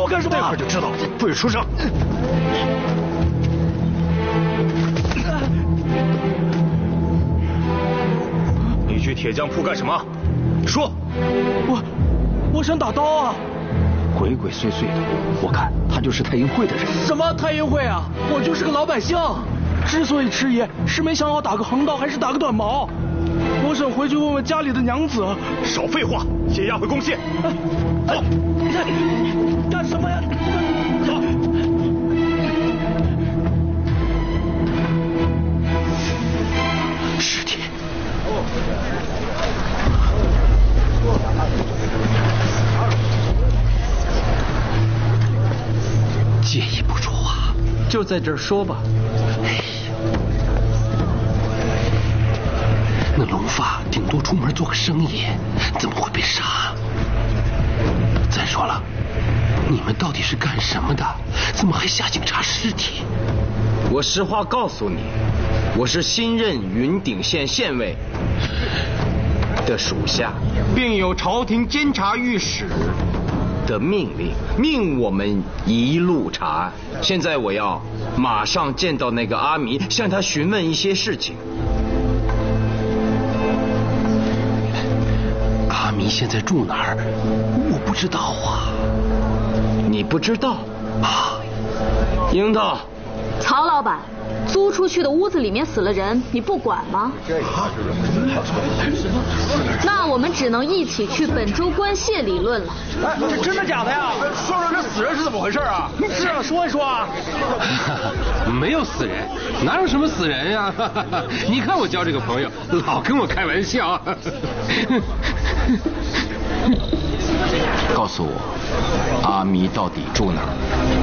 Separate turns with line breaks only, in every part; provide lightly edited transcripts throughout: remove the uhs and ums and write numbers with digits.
我干什么？
待会儿就知道了，不许出声。你去铁匠铺干什么？说。
我想打刀啊。
鬼鬼祟祟的，我看他就是太阴会的人。
什么太阴会啊？我就是个老百姓。之所以迟疑，是没想好打个横刀还是打个短矛。我想回去问问家里的娘子。
少废话，先押回宫县。走。
干什么呀？走。
尸体。介意不说话，
就在这儿说吧。
那龙发顶多出门做个生意，怎么会被杀？再说了，你们到底是干什么的？怎么还下井查尸体？
我实话告诉你，我是新任云顶县县尉的属下，并有朝廷监察御史的命令，命我们一路查案。现在我要马上见到那个阿弥，向他询问一些事情。
阿弥现在住哪儿？我不知道啊。
你不知道啊？樱桃，
曹老板，租出去的屋子里面死了人，你不管吗？那我们只能一起去本州官谢理论了。
哎，这真的假的呀？说说这死人是怎么回事啊？是啊，说一说啊。
没有死人，哪有什么死人呀？你看我交这个朋友，老跟我开玩笑。
告诉我，阿弥到底住哪儿？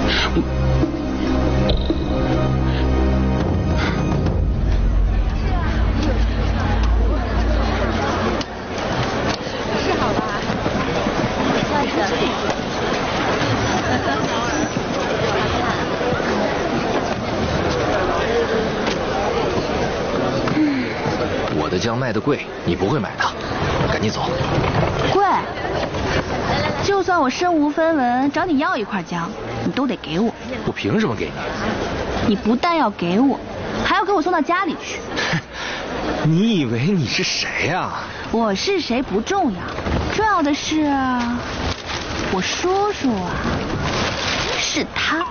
我的姜卖的贵，你不会买的，赶紧走。
贵？就算我身无分文找你要一块姜，你都得给我。
我凭什么给你？
你不但要给我，还要给我送到家里去。
你以为你是谁呀？
我是谁不重要，重要的是我叔叔啊，是他。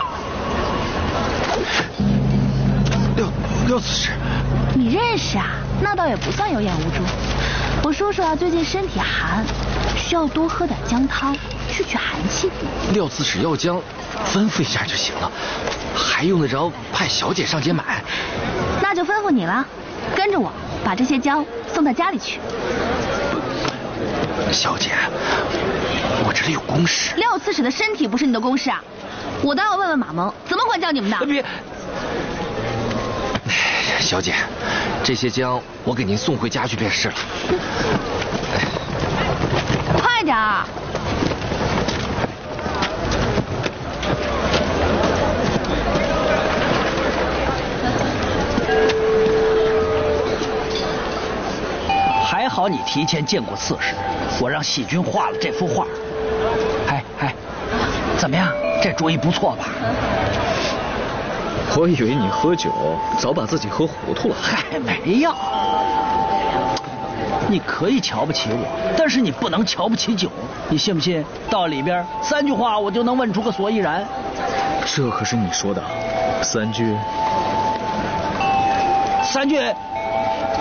廖子史，
你认识啊？那倒也不算有眼无珠。我叔叔啊，最近身体寒，需要多喝点姜汤，去寒气。
廖刺史要姜，吩咐一下就行了，还用得着派小姐上街买？
那就吩咐你了，跟着我把这些姜送到家里去。
小姐，我这里有公事。
廖刺史的身体不是你的公事啊，我倒要问问马蒙怎么管教你们的。
别，小姐，这些姜我给您送回家去便是了。
快点儿！
还好你提前见过刺史，我让细菌画了这幅画。怎么样？这主意不错吧？
我以为你喝酒早把自己喝糊涂了。
嗨，没有。你可以瞧不起我，但是你不能瞧不起酒。你信不信？到里边3句话我就能问出个所以然。
这可是你说的，3句。